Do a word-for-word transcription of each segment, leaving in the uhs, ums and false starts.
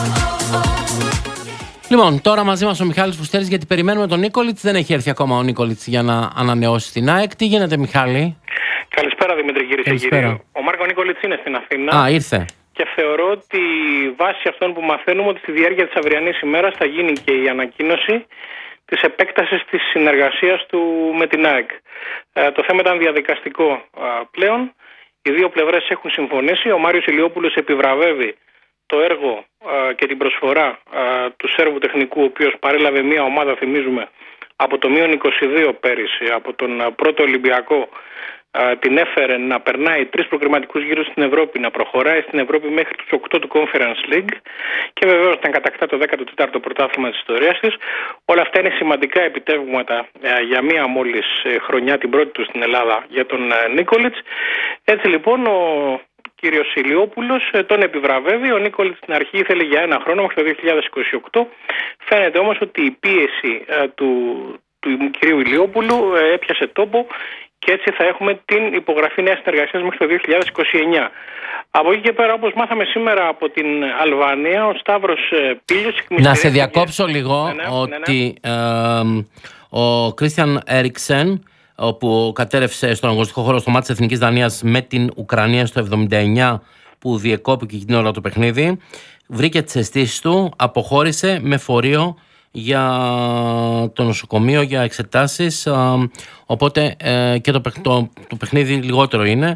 Λοιπόν, τώρα μαζί μας ο Μιχάλης Φουστέρης, γιατί περιμένουμε τον Νίκολιτς. Δεν έχει έρθει ακόμα ο Νίκολιτς για να ανανεώσει την ΑΕΚ. Τι γίνεται, Μιχάλη? Καλησπέρα, Δημήτρη, κύριε και κύριοι. Ο Μάρκο Νίκολιτς είναι στην Αθήνα. Α, ήρθε. Και θεωρώ ότι βάσει αυτών που μαθαίνουμε, ότι στη διάρκεια της αυριανής ημέρας θα γίνει και η ανακοίνωση της επέκτασης της συνεργασίας του με την ΑΕΚ. Ε, το θέμα ήταν διαδικαστικό ε, πλέον. Οι δύο πλευρές έχουν συμφωνήσει. Ο Μάριος Ηλιόπουλος επιβραβεύει το έργο ε, και την προσφορά ε, του Σέρβου τεχνικού, ο οποίος παρέλαβε μια ομάδα, θυμίζουμε, από το μείον είκοσι δύο πέρυσι, από τον ε, πρώτο Ολυμπιακό, ε, την έφερε να περνάει τρεις προκριματικούς γύρους στην Ευρώπη, να προχωράει στην Ευρώπη μέχρι τους οκτώ του Conference League και βεβαίως να κατακτά το δέκατο τέταρτο πρωτάθλημα της ιστορίας της. Όλα αυτά είναι σημαντικά επιτεύγματα ε, για μία μόλις ε, χρονιά, την πρώτη του στην Ελλάδα, για τον ε, Νίκολιτς. Έτσι λοιπόν ο κύριος Ηλιόπουλος τον επιβραβεύει. Ο Νίκολιτς στην αρχή ήθελε για ένα χρόνο μέχρι το δύο χιλιάδες είκοσι οκτώ. Φαίνεται όμως ότι η πίεση ε, του, του κυρίου Ηλιόπουλου ε, έπιασε τόπο και έτσι θα έχουμε την υπογραφή νέας συνεργασίας μέχρι το δύο χιλιάδες είκοσι εννιά. Από εκεί και πέρα, όπως μάθαμε σήμερα από την Αλβανία, ο Σταύρος ε, Πίλιος... Να σε διακόψω λίγο, ναι, ναι, ότι ναι, ναι. Ε, ο Κρίστιαν Έριξεν, όπου κατέρευσε στον αγωνιστικό χώρο στο μάτι της Εθνικής Δανίας με την Ουκρανία στο εβδομήντα εννιά, που διεκόπηκε εκείνη την ώρα το παιχνίδι, βρήκε τις αισθήσεις του, αποχώρησε με φορείο για το νοσοκομείο για εξετάσεις, οπότε και το, το, το παιχνίδι λιγότερο είναι.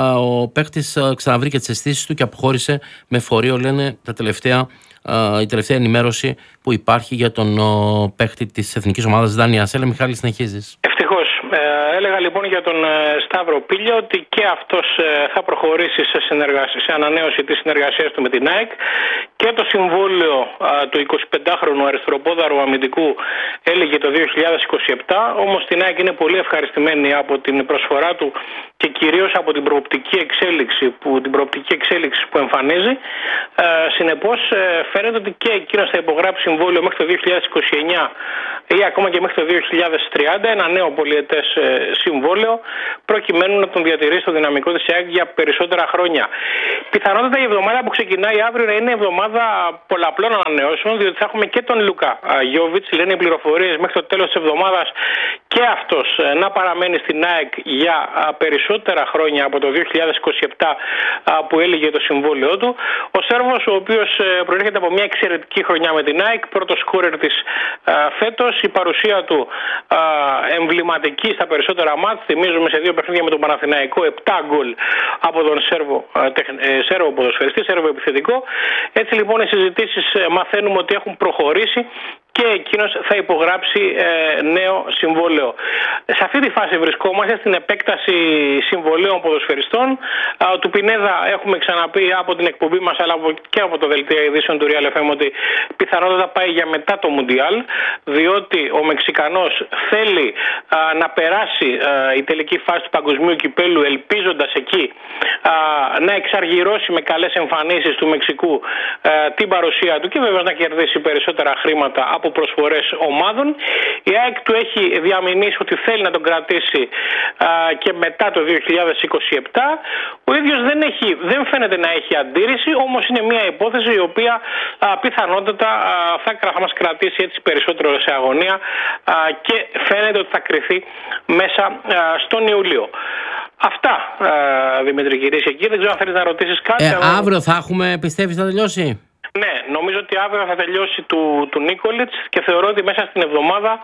Ο παίκτης ξαναβρήκε τις αισθήσεις του και αποχώρησε με φορείο, λένε τα τελευταία, η τελευταία ενημέρωση που υπάρχει για τον παίκτη της Εθνικής Ομάδας Δανίας. Έλα, Μιχάλη, συνεχίζεις. Ευτυχώς. Ε, έλεγα λοιπόν για τον ε, Σταύρο Πίλιο ότι και αυτός ε, θα προχωρήσει σε, σε ανανέωση της συνεργασίας του με την ΑΕΚ, και το συμβόλαιο ε, του εικοσιπεντάχρονου αριστεροπόδαρου αμυντικού έλεγε το δύο χιλιάδες είκοσι επτά, όμως την ΑΕΚ είναι πολύ ευχαριστημένη από την προσφορά του και κυρίως από την προοπτική εξέλιξη που, την προοπτική εξέλιξη που εμφανίζει. Ε, συνεπώς ε, φαίνεται ότι και εκείνος θα υπογράψει συμβόλαιο μέχρι το δύο χιλιάδες είκοσι εννιά ή ακόμα και μέχρι το δύο χιλιάδες τριάντα, ένα νέο πολυετές ε, συμβόλαιο, προκειμένου να τον διατηρήσει το δυναμικό της ΑΕΚ για περισσότερα χρόνια. Πιθανότατα η εβδομάδα που ξεκινάει αύριο να είναι εβδομάδα πολλαπλών ανανεώσεων, διότι θα έχουμε και τον Λουκά Γιόβιτς, λένε οι πληροφορίες, μέχρι το τέλος της εβδομάδας και αυτός ε, να παραμένει στην ΑΕΚ για ε, περισσότερα χρόνια από το δύο χιλιάδες είκοσι επτά ε, που έλεγε το συμβόλαιό του. Ο Σέρβος, ο οποίος ε, προέρχεται από μια εξαιρετική χρονιά με την ΑΕΚ, πρώτος σκόρερ της ε, φέτος, η παρουσία του α, εμβληματική στα περισσότερα μάτς. Θυμίζουμε σε δύο παιχνίδια με τον Παναθηναϊκό επτά γκολ από τον Σέρβο, α, τεχ, ε, Σέρβο ποδοσφαιριστή, Σέρβο επιθετικό. Έτσι λοιπόν οι συζητήσεις ε, μαθαίνουμε ότι έχουν προχωρήσει και εκείνος θα υπογράψει ε, νέο συμβόλαιο. Σε αυτή τη φάση βρισκόμαστε, στην επέκταση συμβολέων ποδοσφαιριστών. Α, του Πινέδα έχουμε ξαναπεί από την εκπομπή μας, αλλά και από το δελτίο ειδήσεων του Real εφ εμ, ότι πιθανότατα πάει για μετά το Μουντιάλ, διότι ο Μεξικανός θέλει α, να περάσει α, η τελική φάση του παγκοσμίου κυπέλου, ελπίζοντας εκεί α, να εξαργυρώσει με καλές εμφανίσεις του Μεξικού α, την παρουσία του και βέβαια να κερδίσει περισσότερα χρήματα από προσφορές ομάδων. Η ΑΕΚ του έχει διαμηνήσει ότι θέλει να τον κρατήσει α, και μετά το δύο χιλιάδες είκοσι επτά. Ο ίδιος δεν, έχει, δεν φαίνεται να έχει αντίρρηση, όμως είναι μια υπόθεση η οποία α, πιθανότατα α, θα, θα μας κρατήσει έτσι περισσότερο σε αγωνία α, και φαίνεται ότι θα κριθεί μέσα α, στον Ιούλιο. Αυτά, α, Δημήτρη, κυρίες και κύριοι. Δεν ξέρω αν θέλεις να ρωτήσεις κάτι. Ε, αλλά... Αύριο θα έχουμε, πιστεύεις, να τελειώσει? Ναι, νομίζω ότι αύριο θα τελειώσει του, του Νίκολιτς και θεωρώ ότι μέσα στην εβδομάδα α,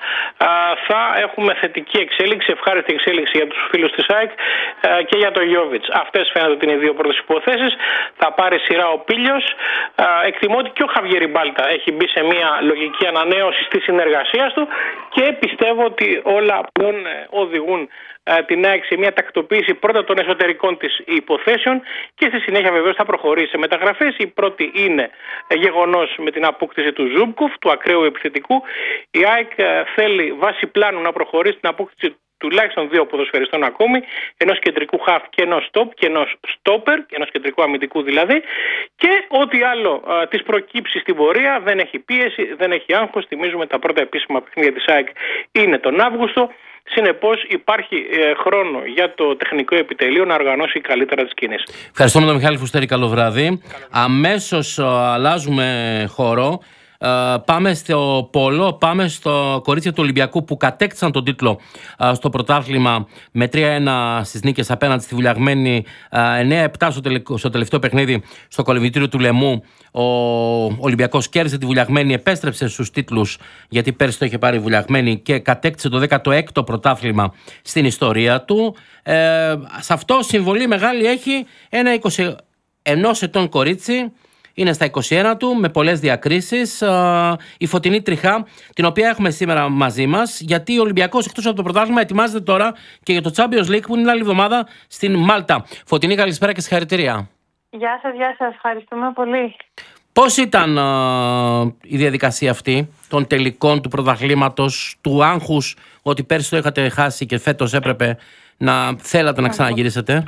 θα έχουμε θετική εξέλιξη, ευχάριστη εξέλιξη για τους φίλους της ΑΕΚ α, και για τον Γιόβιτς. Αυτές φαίνεται ότι είναι οι δύο πρώτες υποθέσεις. Θα πάρει σειρά ο Πίλιος. Α, εκτιμώ ότι και ο Χαβιέρι Μπάλτα έχει μπει σε μια λογική ανανέωση στη συνεργασία του και πιστεύω ότι όλα πλέον οδηγούν την ΑΕΚ σε μια τακτοποίηση πρώτα των εσωτερικών της υποθέσεων και στη συνέχεια βεβαίως θα προχωρήσει σε μεταγραφές. Η πρώτη είναι γεγονός με την απόκτηση του Ζούμπκοφ, του ακραίου επιθετικού. Η ΑΕΚ θέλει βάσει πλάνου να προχωρήσει στην απόκτηση τουλάχιστον δύο ποδοσφαιριστών ακόμη, ενός κεντρικού χαφ και ενός στόπ και ενός στόπερ, ενός κεντρικού αμυντικού δηλαδή, και ό,τι άλλο α, της προκύψει στην πορεία. Δεν έχει πίεση, δεν έχει άγχος. Θυμίζουμε τα πρώτα επίσημα παιχνίδια της ΑΕΚ είναι τον Αύγουστο. Συνεπώς υπάρχει ε, χρόνο για το τεχνικό επιτελείο να οργανώσει καλύτερα τις κινήσεις. Ευχαριστούμε τον Μιχάλη Φουστέρη, καλό βράδυ. Αμέσως αλλάζουμε χώρο. Uh, πάμε στο πόλο, πάμε στο κορίτσια του Ολυμπιακού που κατέκτησαν τον τίτλο uh, στο πρωτάθλημα με τρία ένα στις νίκες απέναντι στη Βουλιαγμένη, uh, εννέα επτά στο, τελε, στο τελευταίο παιχνίδι στο κολυμβητήριο του Λεμού. Ο Ολυμπιακός κέρδισε τη Βουλιαγμένη, επέστρεψε στους τίτλους γιατί πέρσι το είχε πάρει η Βουλιαγμένη και κατέκτησε το δέκατο έκτο πρωτάθλημα στην ιστορία του. Uh, σε αυτό συμβολή μεγάλη έχει ένα είκοσι ένα ετών κορίτσι. Είναι στα είκοσι ένα του, με πολλές διακρίσεις, η Φωτεινή Τριχά, την οποία έχουμε σήμερα μαζί μας, γιατί ο Ολυμπιακός εκτός από το πρωτάθλημα ετοιμάζεται τώρα και για το Champions League που είναι άλλη εβδομάδα στην Μάλτα. Φωτεινή, καλησπέρα και συγχαρητήρια. Γεια σας, γεια σας. Ευχαριστούμε πολύ. Πώς ήταν α, η διαδικασία αυτή των τελικών του πρωταθλήματος, του άγχους ότι πέρσι το είχατε χάσει και φέτος έπρεπε να θέλατε να ξαναγυρίσετε?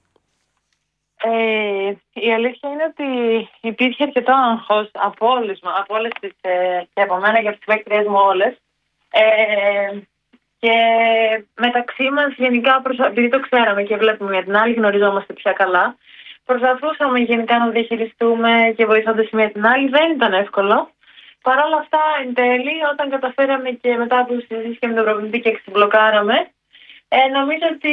Ε, η αλήθεια είναι ότι υπήρχε αρκετό άγχος από όλες, από όλες τις, ε, και από μένα και από τις παίκτριες μου όλες. Ε, και μεταξύ μας γενικά, επειδή το ξέραμε και βλέπουμε για την άλλη, γνωριζόμαστε πια καλά, προσπαθούσαμε γενικά να διαχειριστούμε και βοηθώντας μία την άλλη. Δεν ήταν εύκολο. Παρ' όλα αυτά, εν τέλει, όταν καταφέραμε και μετά από συζήτηση και με τον προπονητή και ξεμπλοκάραμε, ε, νομίζω ότι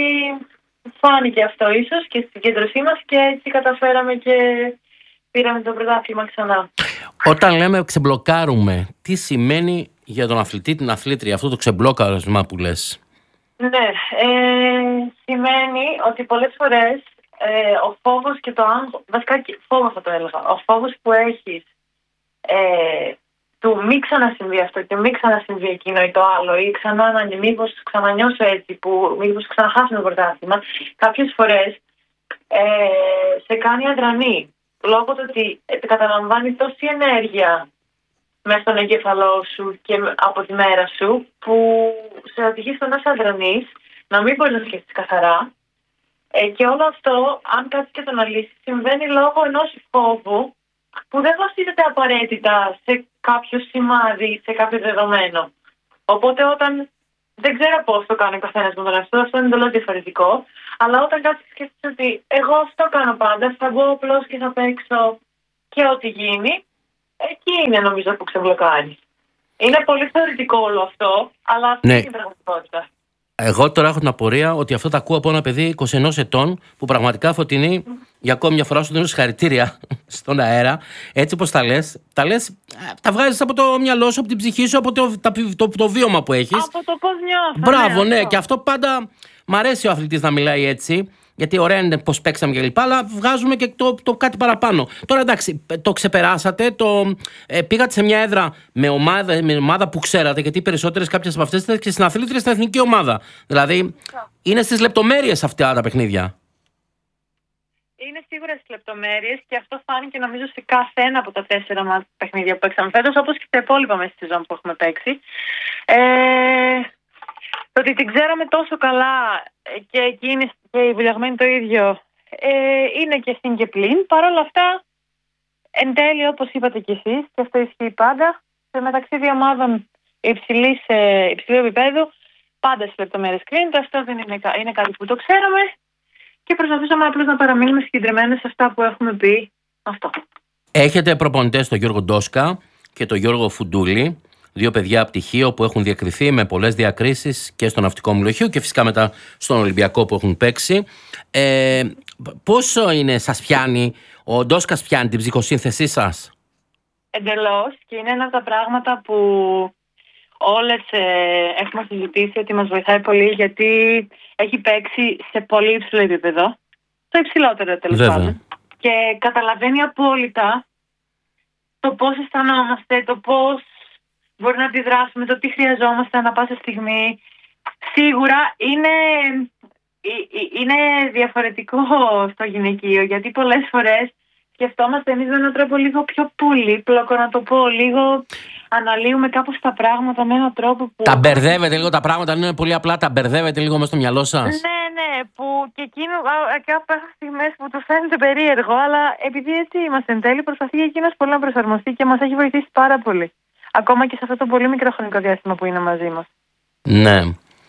φάνηκε αυτό ίσως και στην κέντρωσή μας και έτσι καταφέραμε και πήραμε το πρωτάθλημα ξανά. Όταν λέμε ξεμπλοκάρουμε, τι σημαίνει για τον αθλητή, την αθλήτρια, αυτό το ξεμπλόκαρισμα που λες? Ναι, ε, σημαίνει ότι πολλές φορές ε, ο φόβος και το άγχος, βασικά φόβο θα το έλεγα, ο φόβος που έχεις ε, του μη ξανασυμβεί αυτό και μη ξανασυμβεί εκείνο ή το άλλο, ή ξανά να μήπως ξανανιώσω έτσι, που μήπως ξαναχάσω το πρωτάθλημα, κάποιες φορές ε, σε κάνει αδρανή. Λόγω του ότι καταλαμβάνει τόση ενέργεια μέσα στον εγκέφαλό σου και από τη μέρα σου, που σε οδηγεί στο να είσαι αδρανής, να μην μπορείς να σκεφτείς καθαρά. Ε, και όλο αυτό, αν κάτσεις και το αναλύσεις, συμβαίνει λόγω ενός φόβου που δεν βασίζεται απαραίτητα σε κάποιο σημάδι, σε κάποιο δεδομένο. Οπότε όταν, δεν ξέρω πώς το κάνει ο καθένας με τον εαυτό, αυτό είναι εντελώς διαφορετικό, αλλά όταν κάτσεις και σκέφτεσαι ότι εγώ αυτό κάνω πάντα, θα μπω απλώς και θα παίξω και ό,τι γίνει, εκεί είναι νομίζω που ξεμπλοκάρει. Είναι πολύ θεωρητικό όλο αυτό, αλλά αυτή ναι. είναι η πραγματικότητα. Εγώ τώρα έχω την απορία ότι αυτό το ακούω από ένα παιδί είκοσι ένα ετών που πραγματικά, Φωτεινή, για ακόμη μια φορά σου δίνω συγχαρητήρια στον αέρα. Έτσι όπως τα λες, τα λες, τα βγάζεις από το μυαλό σου, από την ψυχή σου, από το, το, το, το βίωμα που έχεις. Από το πώς νιώθω. Μπράβο, ναι, ναι, και αυτό πάντα μ' αρέσει ο αθλητής να μιλάει έτσι. Γιατί ωραία είναι πώς παίξαμε κλπ. Αλλά βγάζουμε και το, το κάτι παραπάνω. Τώρα εντάξει, το ξεπεράσατε, το, ε, πήγατε σε μια έδρα με ομάδα, με ομάδα που ξέρατε, γιατί οι περισσότερες κάποιες από αυτές ήταν και στην αθλήτρια στην εθνική ομάδα. Δηλαδή yeah. είναι στις λεπτομέρειες αυτά τα παιχνίδια. Είναι σίγουρα στις λεπτομέρειες και αυτό φάνηκε νομίζω σε κάθε ένα από τα τέσσερα μας παιχνίδια που παίξαμε φέτος, όπως και τα υπόλοιπα μέσα στη ζώνη που έχουμε παίξει. Ε, το ότι την ξέραμε τόσο καλά και εκείνη και η Βουλιαγμένη το ίδιο ε, είναι και στην και πλην. Παρ' όλα αυτά, εν τέλει, όπως είπατε κι εσείς, και αυτό ισχύει πάντα, σε μεταξύ δύο ομάδων υψηλής, ε, υψηλού επίπεδου, πάντα στις λεπτομέρειες κρίνεται. Αυτό δεν είναι, είναι κάτι που το ξέραμε και προσπαθήσαμε απλώς να παραμείνουμε συγκεντρωμένοι σε αυτά που έχουμε πει. Αυτό. Έχετε προπονητές τον Γιώργο Ντόσκα και τον Γιώργο Φουντούλη. Δύο παιδιά πτυχίο που έχουν διακριθεί με πολλές διακρίσεις και στο ναυτικό μυλοχείο και φυσικά μετά στον Ολυμπιακό που έχουν παίξει. Ε, πόσο είναι, σας πιάνει, ο Ντόσκας πιάνει την ψυχοσύνθεσή σας? Εντελώς, και είναι ένα από τα πράγματα που όλες ε, έχουμε συζητήσει ότι μας βοηθάει πολύ, γιατί έχει παίξει σε πολύ υψηλό επίπεδο, το υψηλότερο τέλος πάντων, και καταλαβαίνει απόλυτα το πώς αισθανόμαστε, το πώς μπορεί να αντιδράσουμε, το τι χρειαζόμαστε ανά πάσα στιγμή. Σίγουρα είναι, είναι διαφορετικό στο γυναικείο, γιατί πολλές φορές σκεφτόμαστε εμείς με έναν τρόπο λίγο πιο πολύπλοκο, να το πω, λίγο αναλύουμε κάπως τα πράγματα με έναν τρόπο που... Τα μπερδεύετε λίγο τα πράγματα, είναι πολύ απλά, τα μπερδεύετε λίγο μέσα στο μυαλό σας. Ναι, ναι, που και εκείνο κάποιες στιγμές που του φαίνεται περίεργο, αλλά επειδή έτσι είμαστε εν τέλει, προσπαθεί και εκείνος πολύ να προσαρμοστεί και μας έχει βοηθήσει πάρα πολύ. Ακόμα και σε αυτό το πολύ μικρό χρονικό διάστημα που είναι μαζί μας. Ναι.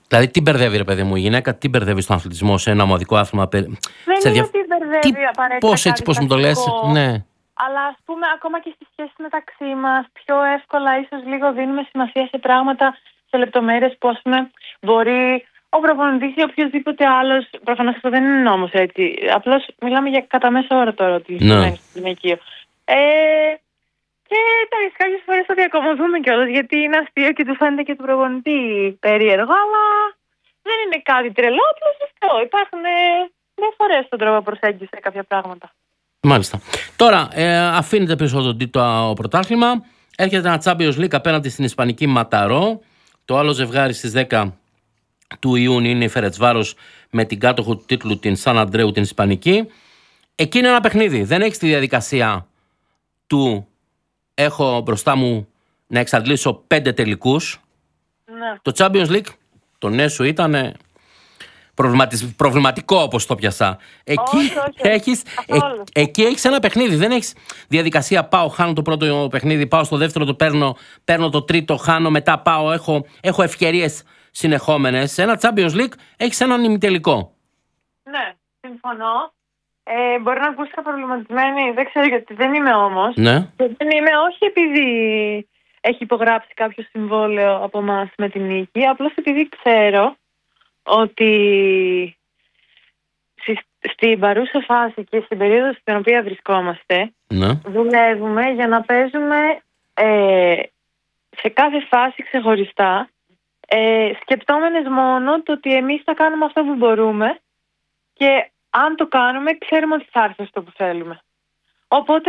Δηλαδή, τι μπερδεύει, ρε παιδί μου, η γυναίκα, τι μπερδεύει στον αθλητισμό, σε ένα ομαδικό άθλημα. Δεν είναι δια... ότι μπερδεύει τι... απαραίτητα. Πώς έτσι, πώς μου το λες, ναι. Αλλά ας πούμε, ακόμα και στις σχέσεις μεταξύ μας, πιο εύκολα ίσως λίγο δίνουμε σημασία σε πράγματα, σε λεπτομέρειες που, ας πούμε, μπορεί ο προπονητής ή οποιοδήποτε άλλος. Προφανώς αυτό δεν είναι όμως έτσι. Απλώς μιλάμε για κατά μέσο όρο τώρα ότι σημαίνει στο γυναικείο. Ε, και εντάξει, κάποιες φορές το διακομωδούμε κιόλας, γιατί είναι αστείο και του φαίνεται και του προπονητή περίεργο, αλλά δεν είναι κάτι τρελό, απλώς αυτό. Υπάρχουν διαφορές στον τρόπο προσέγγισης σε κάποια πράγματα. Μάλιστα. Τώρα, ε, αφήνεται πίσω το, το πρωτάθλημα. Έρχεται ένα Champions League απέναντι στην Ισπανική Ματαρό. Το άλλο ζευγάρι στις δέκα του Ιούνιου είναι η Φερετσβάρος με την κάτοχο του τίτλου, την Σαν Αντρέου, την Ισπανική. Εκεί είναι ένα παιχνίδι. Δεν έχει τη διαδικασία του έχω μπροστά μου να εξαντλήσω πέντε τελικούς. Ναι. Το Champions League, το ναι σου ήταν προβληματικό, όπως το πιάσα. Εκεί όχι, όχι, έχεις, ε, εκεί έχεις ένα παιχνίδι. Δεν έχεις διαδικασία πάω, χάνω το πρώτο παιχνίδι, πάω στο δεύτερο, το παίρνω, παίρνω το τρίτο, χάνω, μετά πάω, έχω, έχω ευκαιρίες συνεχόμενες. Σε ένα Champions League έχεις έναν ημιτελικό. Ναι, συμφωνώ. Ε, μπορεί να ακούσει προβληματισμένη, δεν ξέρω γιατί δεν είμαι όμως. Ναι. Δεν είμαι όχι επειδή έχει υπογράψει κάποιο συμβόλαιο από εμάς με την νίκη, απλώς επειδή ξέρω ότι στην παρούσα φάση και στην περίοδο στην οποία βρισκόμαστε, ναι, δουλεύουμε για να παίζουμε ε, σε κάθε φάση ξεχωριστά, ε, σκεπτόμενες μόνο το ότι εμείς θα κάνουμε αυτό που μπορούμε και αν το κάνουμε ξέρουμε ότι θα έρθει αυτό που θέλουμε. Οπότε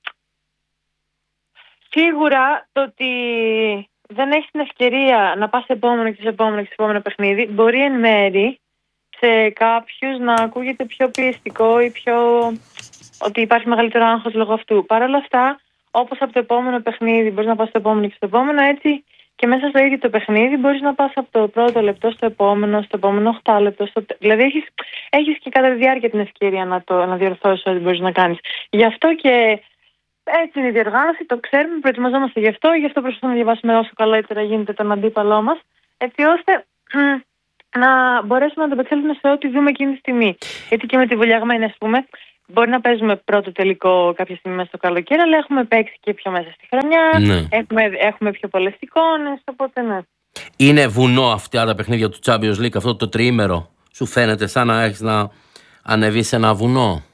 σίγουρα το ότι δεν έχεις την ευκαιρία να πας σε επόμενο και σε επόμενο και σε επόμενο παιχνίδι μπορεί εν μέρη σε κάποιους να ακούγεται πιο πιεστικό ή πιο ότι υπάρχει μεγαλύτερο άγχος λόγω αυτού. Παρ' όλα αυτά, όπως από το επόμενο παιχνίδι μπορείς να πας στο επόμενο και στο επόμενο, έτσι και μέσα στο ίδιο το παιχνίδι μπορείς να πας από το πρώτο λεπτό στο επόμενο, στο επόμενο οχτάλεπτο. Στο... Δηλαδή έχεις, έχεις και κατά τη διάρκεια την ευκαιρία να, το, να διορθώσεις ό,τι μπορείς να κάνεις. Γι' αυτό και έτσι είναι η διοργάνωση, το ξέρουμε, προετοιμαζόμαστε γι' αυτό, γι' αυτό προσπαθούμε να διαβάσουμε όσο καλύτερα γίνεται τον αντίπαλό μας, έτσι ώστε να μπορέσουμε να το επεξέλθουμε σε ό,τι δούμε εκείνη τη στιγμή. Γιατί και με τη βουλιαγμένη, ας πούμε, μπορεί να παίζουμε πρώτο τελικό κάποια στιγμή μέσα στο καλοκαίρι, αλλά έχουμε παίξει και πιο μέσα στη χρονιά, ναι. έχουμε, έχουμε πιο πολλές εικόνες, οπότε ναι. Είναι βουνό αυτά τα παιχνίδια του Champions League, αυτό το τριήμερο, σου φαίνεται σαν να έχεις να ανεβεί σε ένα βουνό?